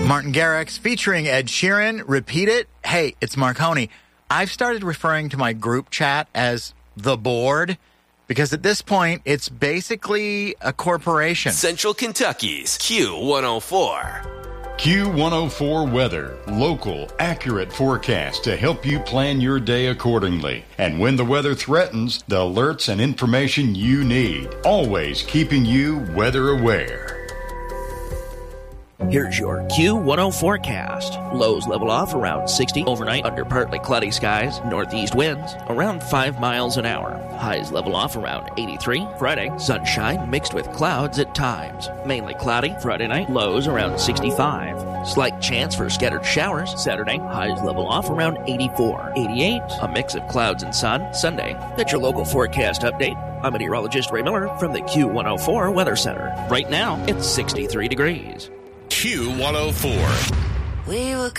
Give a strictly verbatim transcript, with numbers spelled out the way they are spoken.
Martin Garrix featuring Ed Sheeran. Repeat it. Hey, it's Marconi. I've started referring to my group chat as the board because at this point, it's basically a corporation. Central Kentucky's Q one oh four. Q one oh four weather. Local, accurate forecast to help you plan your day accordingly. And when the weather threatens, the alerts and information you need. Always keeping you weather aware. Here's your Q one oh forecast. Lows level off around sixty overnight under partly cloudy skies. Northeast winds around five miles an hour. Highs level off around eighty-three. Friday, sunshine mixed with clouds at times. Mainly cloudy. Friday night, lows around sixty-five. Slight chance for scattered showers. Saturday, highs level off around eighty-four. eighty-eight, a mix of clouds and sun. Sunday, that's your local forecast update. I'm meteorologist Ray Miller from the Q one oh four Weather Center. Right now, it's sixty-three degrees. Q one oh four. We were